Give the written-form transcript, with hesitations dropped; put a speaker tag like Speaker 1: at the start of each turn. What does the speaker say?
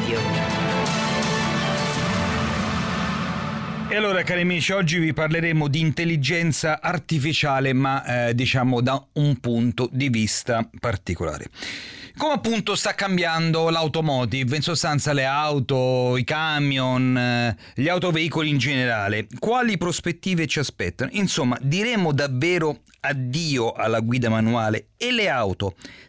Speaker 1: Radio.
Speaker 2: E allora, cari amici, oggi vi parleremo di intelligenza artificiale, ma diciamo da un punto di vista particolare. Come appunto sta cambiando l'automotive, in sostanza le auto, i camion, gli autoveicoli in generale. Quali prospettive ci aspettano? Insomma, diremo davvero addio alla guida manuale e le auto